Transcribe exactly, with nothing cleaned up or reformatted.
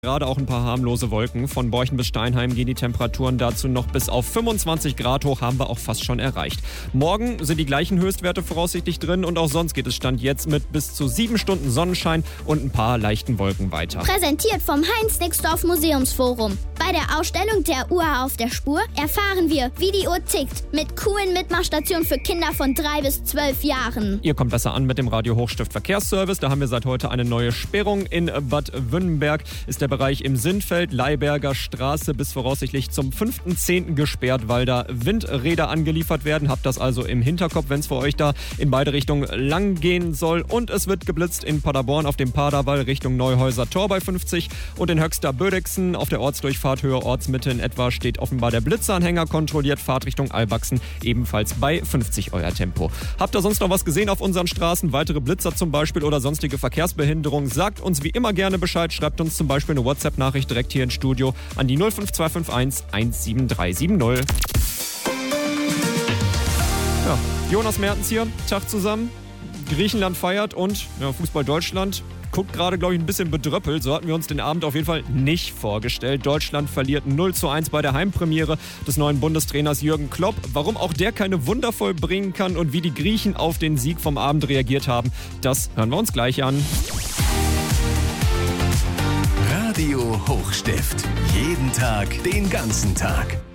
Gerade auch ein paar harmlose Wolken. Von Borchen bis Steinheim gehen die Temperaturen dazu noch bis auf fünfundzwanzig Grad hoch, haben wir auch fast schon erreicht. Morgen sind die gleichen Höchstwerte voraussichtlich drin und auch sonst geht es Stand jetzt mit bis zu sieben Stunden Sonnenschein und ein paar leichten Wolken weiter. Präsentiert vom Heinz-Nixdorf Museumsforum. Bei der Ausstellung der Uhr auf der Spur erfahren wir, wie die Uhr tickt, mit coolen Mitmachstationen für Kinder von drei bis zwölf Jahren. Ihr kommt besser an mit dem Radio Hochstift Verkehrsservice. Da haben wir seit heute eine neue Sperrung in Bad Wünnenberg. Ist der Bereich im Sinnfeld, Leiberger Straße bis voraussichtlich zum fünften zehnten gesperrt, weil da Windräder angeliefert werden. Habt das also im Hinterkopf, wenn es für euch da in beide Richtungen lang gehen soll. Und es wird geblitzt in Paderborn auf dem Paderwall Richtung Neuhäuser Tor bei fünfzig und in Höxter Bödexen auf der Ortsdurchfahrt Höhe Ortsmitte in etwa steht offenbar der Blitzanhänger kontrolliert. Fahrt Richtung Albachsen ebenfalls bei fünfzig euer Tempo. Habt ihr sonst noch was gesehen auf unseren Straßen? Weitere Blitzer zum Beispiel oder sonstige Verkehrsbehinderungen? Sagt uns wie immer gerne Bescheid. Schreibt uns zum Beispiel eine WhatsApp-Nachricht direkt hier ins Studio an die null fünf zwei fünf eins eins sieben drei sieben null. Ja, Jonas Mertens hier, Tag zusammen. Griechenland feiert und ja, Fußball Deutschland guckt gerade, glaube ich, ein bisschen bedröppelt. So hatten wir uns den Abend auf jeden Fall nicht vorgestellt. Deutschland verliert null zu eins bei der Heimpremiere des neuen Bundestrainers Jürgen Klopp. Warum auch der keine Wunder vollbringen kann und wie die Griechen auf den Sieg vom Abend reagiert haben, das hören wir uns gleich an. Radio Hochstift. Jeden Tag, den ganzen Tag.